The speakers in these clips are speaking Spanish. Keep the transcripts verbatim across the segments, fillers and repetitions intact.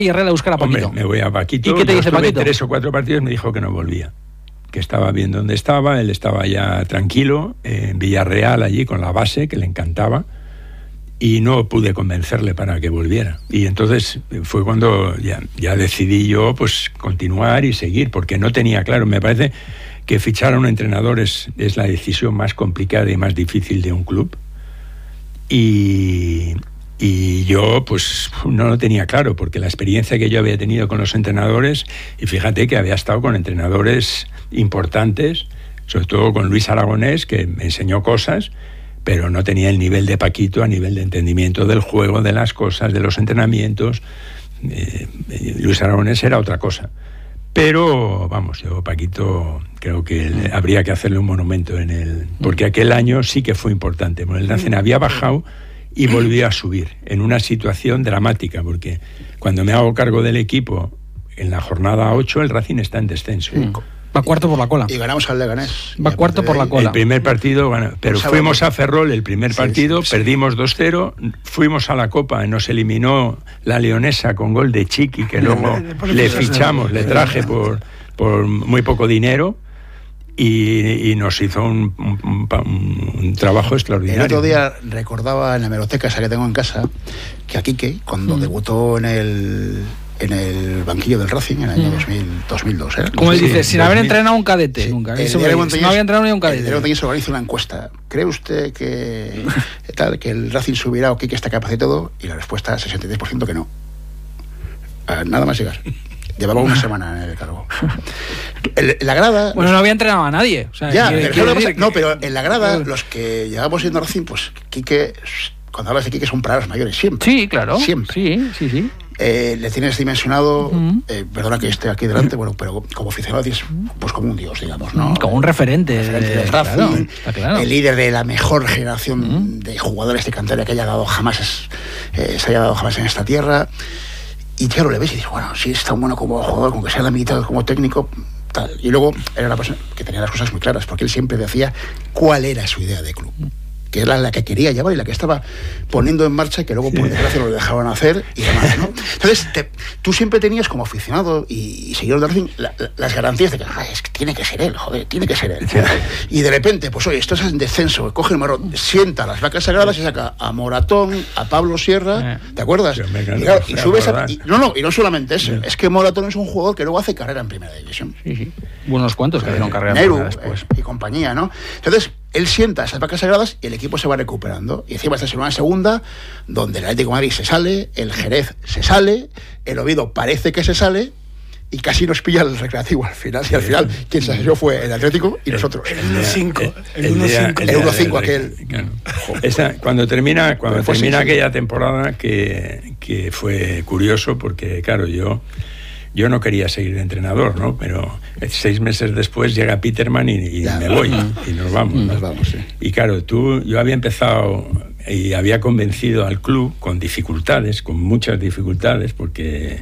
y arregla a buscar a Paquito. Hombre, me voy a Paquito. ¿Y qué te dice Paquito? Tres o cuatro partidos me dijo que no volvía, que estaba bien donde estaba, él estaba ya tranquilo, en Villarreal allí con la base, que le encantaba, y no pude convencerle para que volviera. Y entonces fue cuando ya, ya decidí yo pues continuar y seguir, porque no tenía claro, me parece que fichar a un entrenador es, es la decisión más complicada y más difícil de un club. Y, y yo pues no lo tenía claro, porque la experiencia que yo había tenido con los entrenadores, y fíjate que había estado con entrenadores importantes, sobre todo con Luis Aragonés, que me enseñó cosas, pero no tenía el nivel de Paquito a nivel de entendimiento del juego, de las cosas, de los entrenamientos. Eh, Luis Aragonés era otra cosa. Pero, vamos, yo, Paquito, creo que le, habría que hacerle un monumento en el... Porque aquel año sí que fue importante. Bueno, el Racing había bajado y volvió a subir, en una situación dramática, porque cuando me hago cargo del equipo, en la jornada ocho, el Racing está en descenso. Sí. Va cuarto por la cola. Y ganamos al Leganés. Va cuarto por la cola. El primer partido, bueno, pero pues fuimos a Ferrol el primer sí, partido, sí, sí. perdimos dos cero, fuimos a la Copa, nos eliminó la Leonesa con gol de Chiqui, que luego le fichamos, le traje por, por muy poco dinero, y, y nos hizo un, un, un, un trabajo extraordinario. El otro día recordaba en la hemeroteca esa que tengo en casa, que a Quique, cuando mm. debutó en el... en el banquillo del Racing en el año dos mil, dos mil dos. ¿eh? Como él sí, dice, sin dos mil... haber entrenado un cadete. Sí. Nunca. Eso, no había entrenado ni un cadete. El Montañés organiza una encuesta. ¿Cree usted que tal que el Racing subirá o que está capacitado? Y la respuesta es sesenta y tres por ciento que no. Ah, nada más llegar. Llevaba una semana en el cargo. En la grada... Bueno, los... no había entrenado a nadie. O sea, ya, ¿qué, pero qué que... No, pero en la grada, los que llevamos siendo Racing, pues Quique... Cuando hablas de Quique son palabras mayores, siempre. Sí, claro. Siempre. Sí, sí, sí. Eh, le tienes dimensionado, uh-huh. eh, perdona que esté aquí delante, bueno, pero como aficionado es pues como un dios, digamos, ¿no? Como un referente, referente de, del Racing, claro, está claro. El líder de la mejor generación uh-huh. de jugadores de cantera que haya dado jamás, eh, se haya dado jamás en esta tierra. Y claro, le ves y dices, bueno, si es tan bueno como jugador, como que sea la mitad como técnico, tal. Y luego era la persona que tenía las cosas muy claras, porque él siempre decía cuál era su idea de club, que era la que quería llevar y la que estaba poniendo en marcha y que luego, por desgracia, no lo dejaban hacer y demás, ¿no? Entonces, te, tú siempre tenías como aficionado y, y seguidor de Racing la, la, las garantías de que ah, es que tiene que ser él, joder, tiene que ser él. Y de repente, pues oye, esto es en descenso, coge el marrón, sienta las vacas sagradas y saca a Moratón, a Pablo Sierra, ¿te acuerdas? Y, claro, y subes a, y, no, no, y no solamente eso, sí. Es que Moratón es un jugador que luego hace carrera en primera división. Sí, sí. Unos cuantos que hicieron carrera Neru, en después. Eh, y compañía, ¿no? Entonces, él sienta esas vacas sagradas y el equipo se va recuperando. Y encima esta es una segunda, donde el Atlético de Madrid se sale, el Jerez se sale, el Oviedo parece que se sale, y casi nos pilla el Recreativo al final. Y al final, quien se salió fue el Atlético y nosotros. El uno cinco. El uno cinco. El uno cinco aquel. Claro. Esa, cuando termina, cuando termina sí, aquella sí. temporada, que, que fue curioso, porque claro, yo... Yo no quería seguir de entrenador, ¿no? Pero seis meses después llega Peterman y, y me voy y nos vamos. ¿no? Nos vamos, sí. Y claro, tú, yo había empezado y había convencido al club con dificultades, con muchas dificultades, porque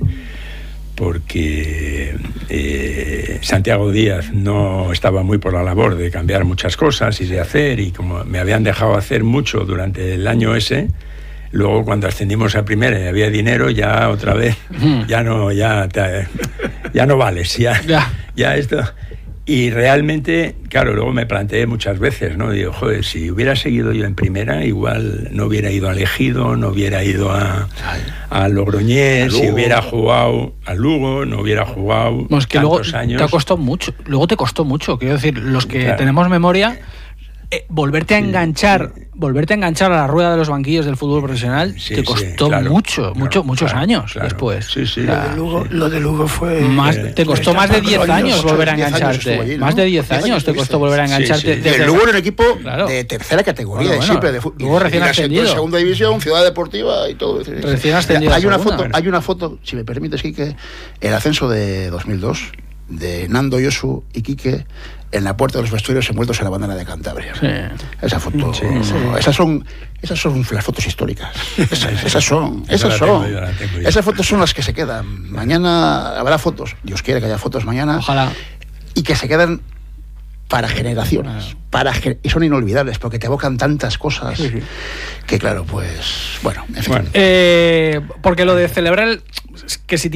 porque eh, Santiago Díaz no estaba muy por la labor de cambiar muchas cosas y de hacer, y como me habían dejado hacer mucho durante el año ese. Luego cuando ascendimos a primera y había dinero, ya otra vez, ya no, ya, te, ya no vales, ya, ya. ya esto. Y realmente, claro, luego me planteé muchas veces, ¿no? Digo, joder, si hubiera seguido yo en primera, igual no hubiera ido a Ejido, no hubiera ido a, a Logroñés, si hubiera jugado a Lugo, no hubiera jugado bueno, es que tantos luego años. Te costó mucho, luego te costó mucho, quiero decir, los que claro. tenemos memoria... Eh, volverte a enganchar sí. volverte a enganchar a la rueda de los banquillos del fútbol profesional sí, te costó sí, claro, mucho claro, mucho muchos claro, años claro. después sí, sí. Lo, de Lugo, sí. lo de Lugo fue más, eh, te costó más de diez años volver a engancharte allí, ¿no? Más de diez años te costó volver a engancharte sí, sí. El Lugo era un equipo claro. de tercera categoría bueno, bueno, siempre de fútbol. Luego recién ascendido de segunda división, Ciudad Deportiva y todo recién ascendido. Hay una foto, hay una foto, si me permites, Quique, el ascenso de dos mil dos de Nando, Yosu y Quique en la puerta de los vestuarios envueltos en la bandera de Cantabria. Sí. Esa foto, sí, sí. esas son, esas son las fotos históricas. Esas, esas son, esas son. Tengo, tengo esas fotos son las que se quedan. Mañana habrá fotos. Dios quiere que haya fotos mañana. Ojalá. Y que se quedan para generaciones, para y son inolvidables porque te evocan tantas cosas sí, sí. que claro, pues bueno, en fin. Bueno. Eh, porque lo de celebrar el, que si